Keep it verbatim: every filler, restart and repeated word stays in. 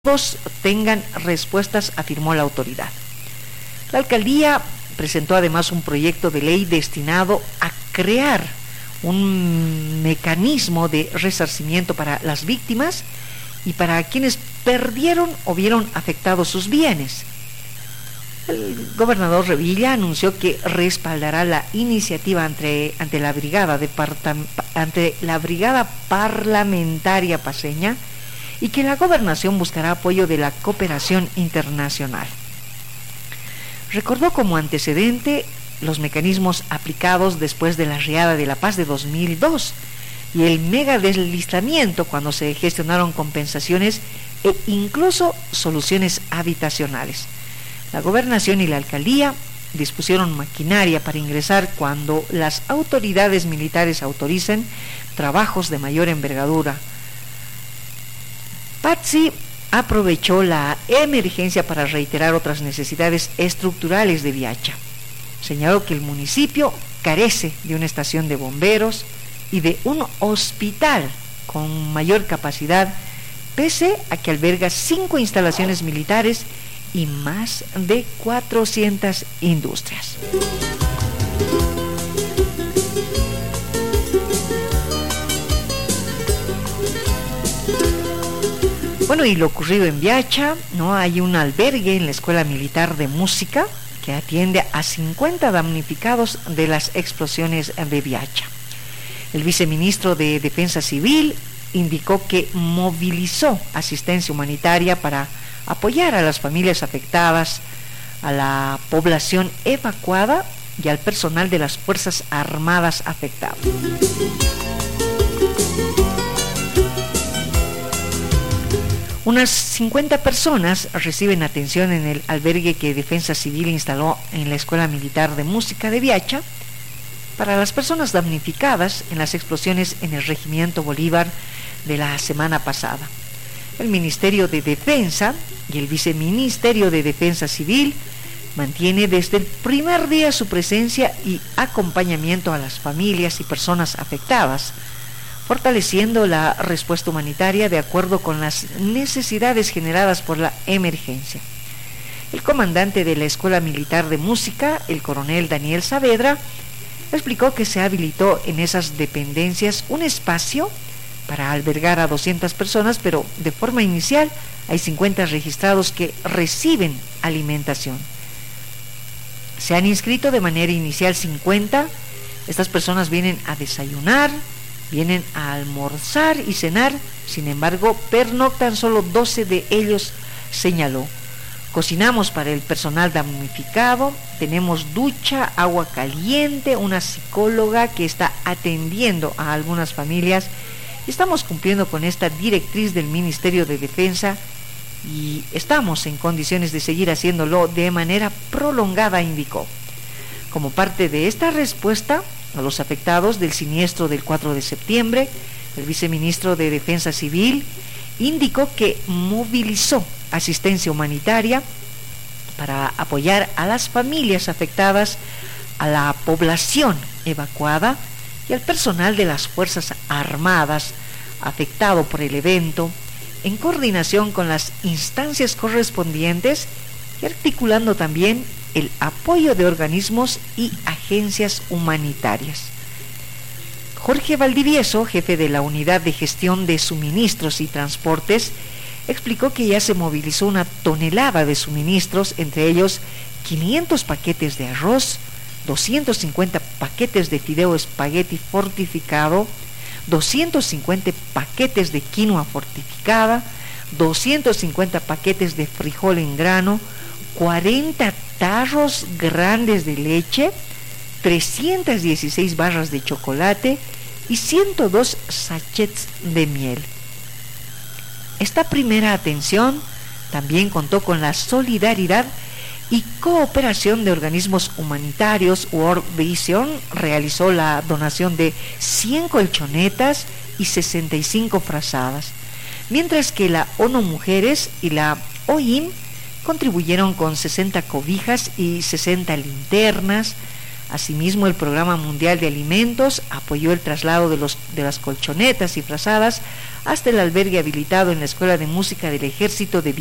todos tengan respuestas, afirmó la autoridad. La alcaldía presentó además un proyecto de ley destinado a crear un mecanismo de resarcimiento para las víctimas y para quienes perdieron o vieron afectados sus bienes. El gobernador Revilla anunció que respaldará la iniciativa ante, ante, la, brigada departam, ante la brigada parlamentaria paceña y que la gobernación buscará apoyo de la cooperación internacional. Recordó como antecedente los mecanismos aplicados después de la Riada de la Paz de dos mil dos y el mega deslizamiento cuando se gestionaron compensaciones e incluso soluciones habitacionales. La gobernación y la alcaldía dispusieron maquinaria para ingresar cuando las autoridades militares autoricen trabajos de mayor envergadura. Patxi aprovechó la emergencia para reiterar otras necesidades estructurales de Viacha. Señaló que el municipio carece de una estación de bomberos y de un hospital con mayor capacidad, pese a que alberga cinco instalaciones militares y más de cuatrocientas industrias. Bueno, y lo ocurrido en Viacha, ¿no? Hay un albergue en la Escuela Militar de Música que atiende a cincuenta damnificados de las explosiones de Viacha. El viceministro de Defensa Civil indicó que movilizó asistencia humanitaria para apoyar a las familias afectadas, a la población evacuada y al personal de las Fuerzas Armadas afectadas. Unas cincuenta personas reciben atención en el albergue que Defensa Civil instaló en la Escuela Militar de Música de Viacha para las personas damnificadas en las explosiones en el Regimiento Bolívar de la semana pasada. El Ministerio de Defensa y el Viceministerio de Defensa Civil mantiene desde el primer día su presencia y acompañamiento a las familias y personas afectadas, fortaleciendo la respuesta humanitaria de acuerdo con las necesidades generadas por la emergencia. El comandante de la Escuela Militar de Música, el coronel Daniel Saavedra, explicó que se habilitó en esas dependencias un espacio para albergar a doscientas personas, pero de forma inicial hay cincuenta registrados que reciben alimentación. Se han inscrito de manera inicial cincuenta. Estas personas vienen a desayunar, vienen a almorzar y cenar, sin embargo, pernoctan solo doce de ellos, señaló. Cocinamos para el personal damnificado, tenemos ducha, agua caliente, una psicóloga que está atendiendo a algunas familias. Estamos cumpliendo con esta directriz del Ministerio de Defensa y estamos en condiciones de seguir haciéndolo de manera prolongada, indicó. Como parte de esta respuesta a los afectados del siniestro del cuatro de septiembre, el viceministro de Defensa Civil indicó que movilizó asistencia humanitaria para apoyar a las familias afectadas, a la población evacuada y al personal de las Fuerzas Armadas afectado por el evento, en coordinación con las instancias correspondientes y articulando también el apoyo de organismos y agencias humanitarias. Jorge Valdivieso, jefe de la Unidad de Gestión de Suministros y Transportes, explicó que ya se movilizó una tonelada de suministros, entre ellos quinientos paquetes de arroz, doscientos cincuenta paquetes de fideo espagueti fortificado, doscientos cincuenta paquetes de quinoa fortificada, doscientos cincuenta paquetes de frijol en grano, cuarenta tarros grandes de leche, trescientas dieciséis barras de chocolate y ciento dos sachets de miel. Esta primera atención también contó con la solidaridad y cooperación de organismos humanitarios. World Vision realizó la donación de cien colchonetas y sesenta y cinco frazadas, mientras que la ONU Mujeres y la O I M contribuyeron con sesenta cobijas y sesenta linternas. Asimismo, el Programa Mundial de Alimentos apoyó el traslado de los de las colchonetas y frazadas hasta el albergue habilitado en la Escuela de Música del Ejército de